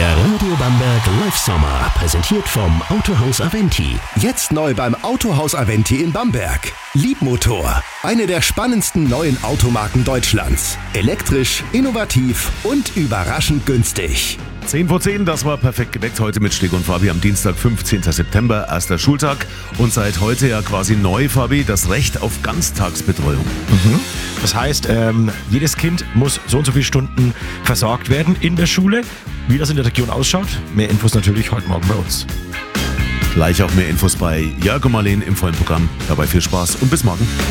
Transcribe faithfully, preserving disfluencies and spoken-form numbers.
Der Radio Bamberg Live Sommer, präsentiert vom Autohaus Aventi. Jetzt neu beim Autohaus Aventi in Bamberg. Liebmotor, eine der spannendsten neuen Automarken Deutschlands. Elektrisch, innovativ und überraschend günstig. zehn vor zehn, das war perfekt geweckt heute mit Steg und Fabi am Dienstag, fünfzehnten September, erster Schultag. Und seit heute ja quasi neu, Fabi, das Recht auf Ganztagsbetreuung. Mhm. Das heißt, ähm, jedes Kind muss so und so viele Stunden versorgt werden in der Schule. Wie das in der Region ausschaut, mehr Infos natürlich heute Morgen bei uns. Gleich auch mehr Infos bei Jörg und Marleen im vollen Programm. Dabei viel Spaß und bis morgen.